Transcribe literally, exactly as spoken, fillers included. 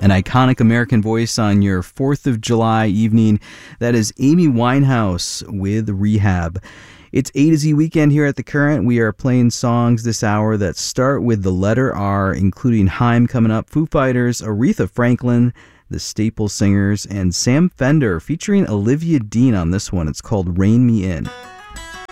An iconic American voice on your fourth of July evening. That is Amy Winehouse with Rehab. It's A to Z weekend here at The Current. We are playing songs this hour that start with the letter R, including Haim coming up, Foo Fighters, Aretha Franklin, the Staple Singers, and Sam Fender featuring Olivia Dean on this one. It's called Rain Me In.